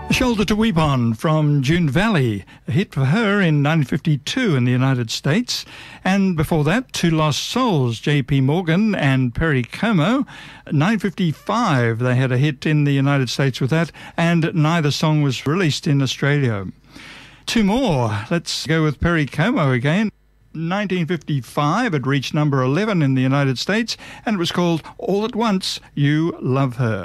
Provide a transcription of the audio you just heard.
Shoulder to Weep On from June Valley, a hit for her in 1952 in the United States. And before that, Two Lost Souls, J.P. Morgan and Perry Como. 1955, they had a hit in the United States with that, and neither song was released in Australia. Two more. Let's go with Perry Como again. 1955, it reached number 11 in the United States, and it was called All at Once, You Love Her.